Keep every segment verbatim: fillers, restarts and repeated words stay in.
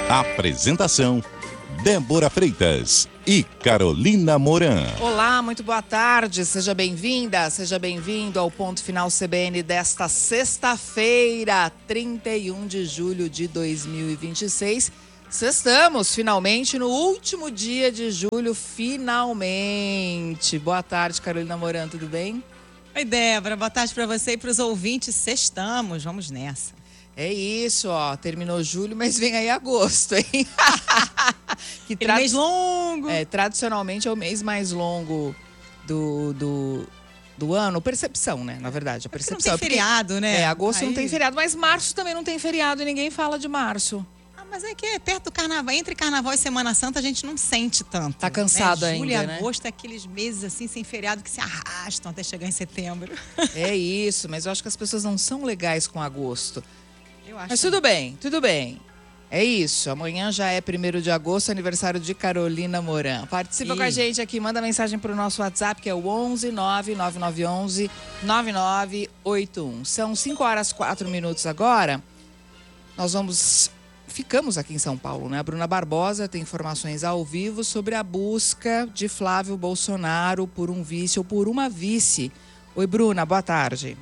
Apresentação: Débora Freitas e Carolina Moran. Olá, muito boa tarde, seja bem-vinda, seja bem-vindo ao Ponto Final C B N desta sexta-feira, trinta e um de julho de dois mil e vinte e seis. Estamos finalmente no último dia de julho, finalmente. Boa tarde, Carolina Moran, tudo bem? Oi, Débora, boa tarde para você e para os ouvintes. Sextamos, vamos nessa. É isso, ó, terminou julho, mas vem aí agosto, hein? que trad... mês longo. É, tradicionalmente é o mês mais longo do, do, do ano. Percepção, né? Na verdade, a percepção. Não tem feriado, porque, né? É, agosto aí... não tem feriado, mas março também não tem feriado e ninguém fala de março. Ah, mas é que é perto do carnaval, entre carnaval e Semana Santa a gente não sente tanto. Tá cansado, né? Julho ainda, e né? agosto é aqueles meses assim sem feriado que se arrastam até chegar em setembro. É isso, mas eu acho que as pessoas não são legais com agosto. Eu acho. Mas tudo bem, tudo bem. É isso, amanhã já é primeiro de agosto, aniversário de Carolina Moran. Participa e... com a gente aqui, manda mensagem para o nosso WhatsApp, que é o onze nove nove nove um um nove nove oito um. São cinco horas e quatro minutos agora. Nós vamos... Ficamos aqui em São Paulo, né? A Bruna Barbosa tem informações ao vivo sobre a busca de Flávio Bolsonaro por um vice ou por uma vice. Oi, Bruna, boa tarde.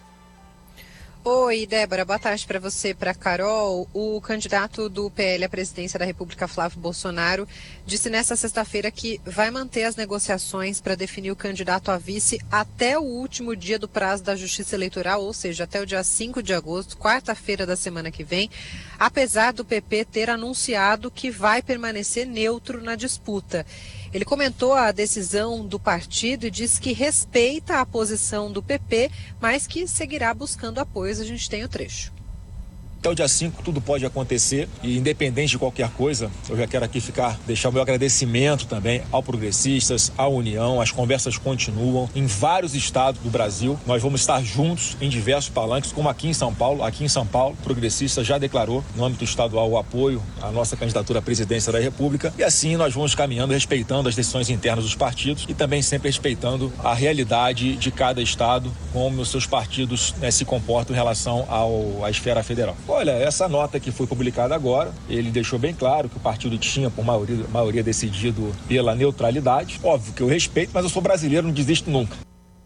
Oi, Débora, boa tarde para você, para Carol. O candidato do P L à presidência da República, Flávio Bolsonaro, disse nesta sexta-feira que vai manter as negociações para definir o candidato a vice até o último dia do prazo da Justiça Eleitoral, ou seja, até o dia cinco de agosto, quarta-feira da semana que vem, apesar do P P ter anunciado que vai permanecer neutro na disputa. Ele comentou a decisão do partido e disse que respeita a posição do P P, mas que seguirá buscando apoios. A gente tem o trecho. Até o dia cinco tudo pode acontecer e independente de qualquer coisa, eu já quero aqui ficar, deixar o meu agradecimento também ao Progressistas, à União. As conversas continuam em vários estados do Brasil. Nós vamos estar juntos em diversos palanques, como aqui em São Paulo. Aqui em São Paulo, o Progressista já declarou no âmbito estadual o apoio à nossa candidatura à presidência da República. E assim nós vamos caminhando, respeitando as decisões internas dos partidos e também sempre respeitando a realidade de cada estado, como os seus partidos, né, se comportam em relação ao, à esfera federal. Olha, essa nota que foi publicada agora, ele deixou bem claro que o partido tinha, por maioria, maioria decidido pela neutralidade. Óbvio que eu respeito, mas eu sou brasileiro, não desisto nunca.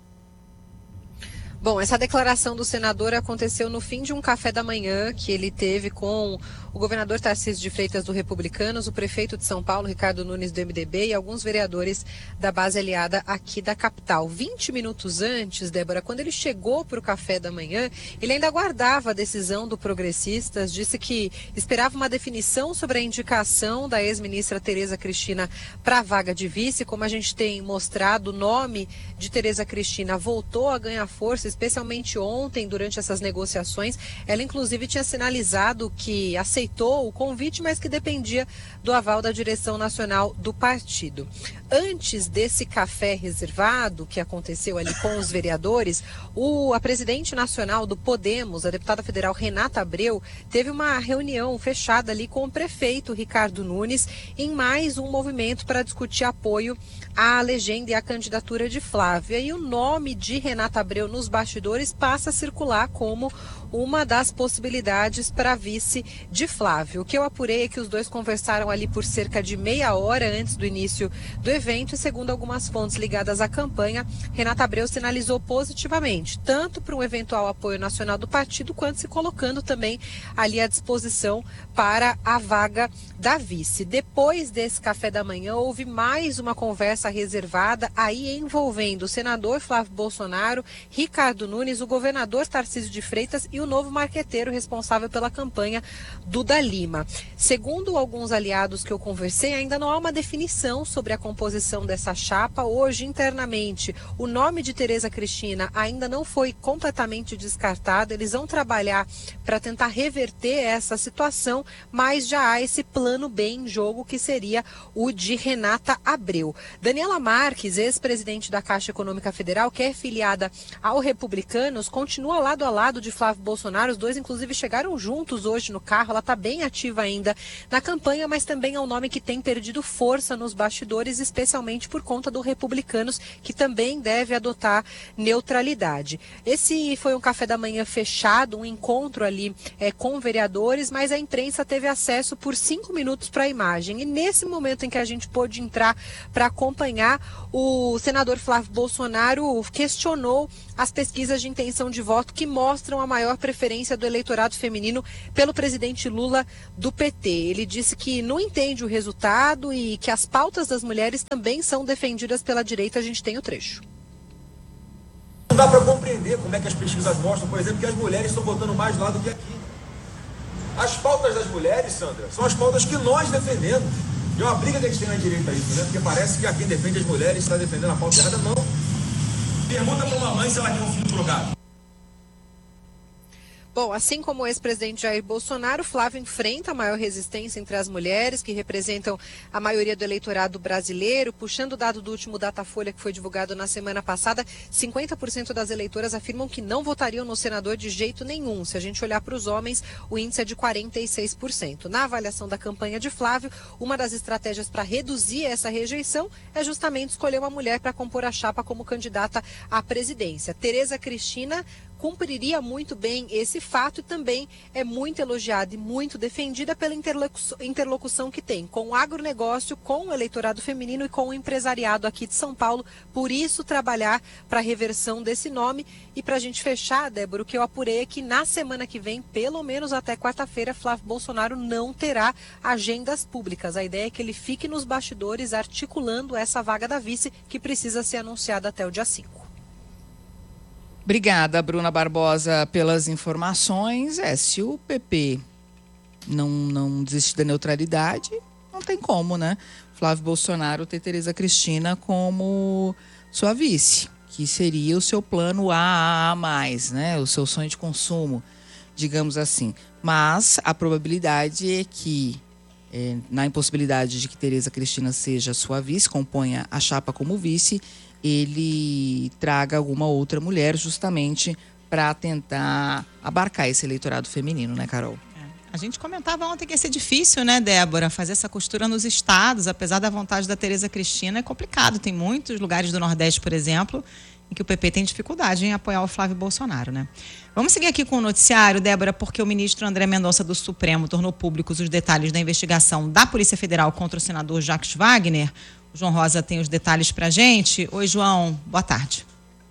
Bom, essa declaração do senador aconteceu no fim de um café da manhã que ele teve com o governador Tarcísio de Freitas do Republicanos, o prefeito de São Paulo, Ricardo Nunes do M D B e alguns vereadores da base aliada aqui da capital. vinte minutos antes, Débora, quando ele chegou para o café da manhã, ele ainda aguardava a decisão do Progressistas, disse que esperava uma definição sobre a indicação da ex-ministra Tereza Cristina para a vaga de vice. Como a gente tem mostrado, o nome de Tereza Cristina voltou a ganhar força, especialmente ontem, durante essas negociações. Ela, inclusive, tinha sinalizado que aceitou o convite, mas que dependia do aval da direção nacional do partido. Antes desse café reservado que aconteceu ali com os vereadores, o, a presidente nacional do Podemos, a deputada federal Renata Abreu, teve uma reunião fechada ali com o prefeito Ricardo Nunes em mais um movimento para discutir apoio à legenda e à candidatura de Flávio. E o nome de Renata Abreu nos bastidores passa a circular como uma das possibilidades para vice de Flávio. O que eu apurei é que os dois conversaram ali por cerca de meia hora antes do início do evento e, segundo algumas fontes ligadas à campanha, Renata Abreu sinalizou positivamente, tanto para um eventual apoio nacional do partido, quanto se colocando também ali à disposição para a vaga da vice. Depois desse café da manhã, houve mais uma conversa reservada, aí envolvendo o senador Flávio Bolsonaro, Ricardo Nunes, o governador Tarcísio de Freitas e o novo marqueteiro responsável pela campanha, Duda Lima. Segundo alguns aliados que eu conversei, ainda não há uma definição sobre a composição dessa chapa. Hoje, internamente, o nome de Tereza Cristina ainda não foi completamente descartado. Eles vão trabalhar para tentar reverter essa situação, mas já há esse plano B em jogo, que seria o de Renata Abreu. Daniela Marques, ex-presidente da Caixa Econômica Federal, que é filiada ao Republicanos, continua lado a lado de Flávio Bolsonaro. Os dois, inclusive, chegaram juntos hoje no carro. Ela está bem ativa ainda na campanha, mas também é um nome que tem perdido força nos bastidores, especialmente por conta do Republicanos, que também deve adotar neutralidade. Esse foi um café da manhã fechado, um encontro ali é, com vereadores, mas a imprensa teve acesso por cinco minutos para a imagem. E nesse momento em que a gente pôde entrar para acompanhar, o senador Flávio Bolsonaro questionou as pesquisas de intenção de voto que mostram a maior preferência do eleitorado feminino pelo presidente Lula do P T. Ele disse que não entende o resultado e que as pautas das mulheres também são defendidas pela direita. A gente tem o trecho. Não dá para compreender como é que as pesquisas mostram, por exemplo, que as mulheres estão votando mais lá do que aqui. As pautas das mulheres, Sandra, são as pautas que nós defendemos. E é uma briga que a gente tem na direita isso, né? Porque parece que a quem defende as mulheres está defendendo a pauta errada. Não. Pergunta para uma mãe se ela quer um filho drogado. Bom, assim como o ex-presidente Jair Bolsonaro, Flávio enfrenta a maior resistência entre as mulheres, que representam a maioria do eleitorado brasileiro. Puxando o dado do último Datafolha, que foi divulgado na semana passada, cinquenta por cento das eleitoras afirmam que não votariam no senador de jeito nenhum. Se a gente olhar para os homens, o índice é de quarenta e seis por cento. Na avaliação da campanha de Flávio, uma das estratégias para reduzir essa rejeição é justamente escolher uma mulher para compor a chapa como candidata à presidência. Tereza Cristina cumpriria muito bem esse fato e também é muito elogiada e muito defendida pela interlocução que tem com o agronegócio, com o eleitorado feminino e com o empresariado aqui de São Paulo. Por isso, trabalhar para a reversão desse nome. E para a gente fechar, Débora, o que eu apurei é que na semana que vem, pelo menos até quarta-feira, Flávio Bolsonaro não terá agendas públicas. A ideia é que ele fique nos bastidores articulando essa vaga da vice, que precisa ser anunciada até o dia cinco. Obrigada, Bruna Barbosa, pelas informações. É, se o P P não, não desistir da neutralidade, não tem como, né? Flávio Bolsonaro ter Tereza Cristina como sua vice, que seria o seu plano A A mais, né? O seu sonho de consumo, digamos assim. Mas a probabilidade é que, é, na impossibilidade de que Tereza Cristina seja sua vice, componha a chapa como vice, ele traga alguma outra mulher justamente para tentar abarcar esse eleitorado feminino, né, Carol? É. A gente comentava ontem que ia ser difícil, né, Débora, fazer essa costura nos estados, apesar da vontade da Tereza Cristina, é complicado. Tem muitos lugares do Nordeste, por exemplo, em que o P P tem dificuldade em apoiar o Flávio Bolsonaro, né? Vamos seguir aqui com o noticiário, Débora, porque o ministro André Mendonça do Supremo tornou públicos os detalhes da investigação da Polícia Federal contra o senador Jacques Wagner. O João Rosa tem os detalhes pra gente. Oi, João, boa tarde.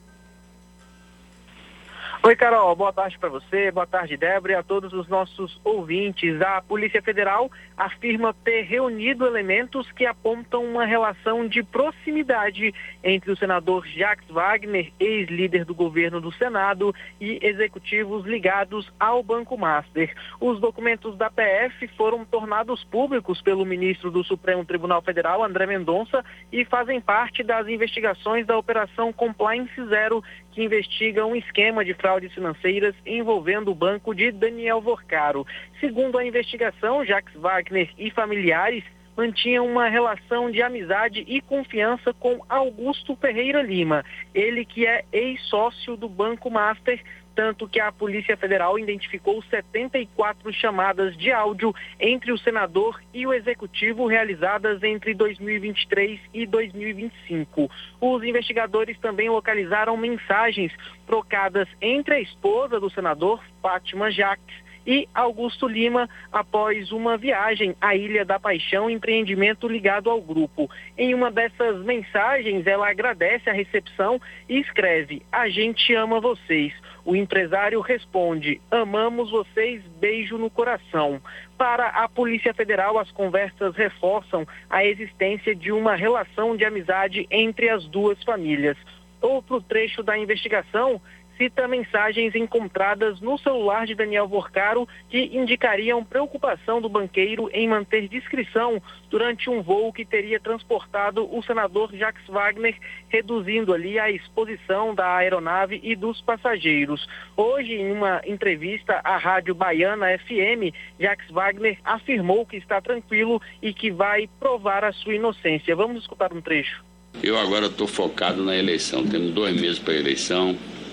Oi, Carol, boa tarde para você, boa tarde, Débora, e a todos os nossos ouvintes. A Polícia Federal afirma ter reunido elementos que apontam uma relação de proximidade entre o senador Jacques Wagner, ex-líder do governo do Senado, e executivos ligados ao Banco Master. Os documentos da P F foram tornados públicos pelo ministro do Supremo Tribunal Federal, André Mendonça, e fazem parte das investigações da Operação Compliance Zero, que investiga um esquema de fraudes financeiras envolvendo o banco de Daniel Vorcaro. Segundo a investigação, Jacques Wagner e familiares mantinham uma relação de amizade e confiança com Augusto Ferreira Lima, ele que é ex-sócio do Banco Master, tanto que a Polícia Federal identificou setenta e quatro chamadas de áudio entre o senador e o executivo realizadas entre dois mil e vinte e três e dois mil e vinte e cinco. Os investigadores também localizaram mensagens trocadas entre a esposa do senador, Fátima Jacques, e Augusto Lima após uma viagem à Ilha da Paixão, empreendimento ligado ao grupo. Em uma dessas mensagens, ela agradece a recepção e escreve: "A gente ama vocês". O empresário responde: "Amamos vocês, beijo no coração". Para a Polícia Federal, as conversas reforçam a existência de uma relação de amizade entre as duas famílias. Outro trecho da investigação cita mensagens encontradas no celular de Daniel Vorcaro que indicariam preocupação do banqueiro em manter discrição durante um voo que teria transportado o senador Jacques Wagner, reduzindo ali a exposição da aeronave e dos passageiros. Hoje, em uma entrevista à Rádio Baiana F M, Jacques Wagner afirmou que está tranquilo e que vai provar a sua inocência. Vamos escutar um trecho. Eu agora estou focado na eleição, temos dois meses para a eleição.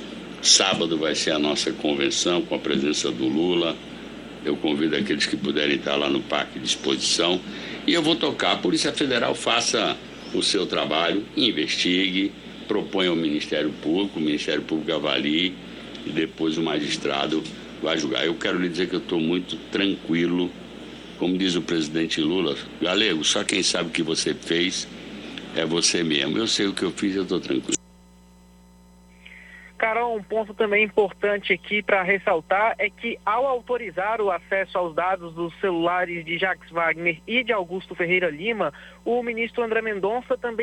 Sábado vai ser a nossa convenção com a presença do Lula. Eu convido aqueles que puderem estar lá no Parque de Exposição. E eu vou tocar. A Polícia Federal faça o seu trabalho, investigue, proponha ao Ministério Público, o Ministério Público avalie e depois o magistrado vai julgar. Eu quero lhe dizer que eu estou muito tranquilo. Como diz o presidente Lula, Galego, só quem sabe o que você fez é você mesmo. Eu sei o que eu fiz, eu estou tranquilo. Carol, um ponto também importante aqui para ressaltar é que, ao autorizar o acesso aos dados dos celulares de Jacques Wagner e de Augusto Ferreira Lima, o ministro André Mendonça também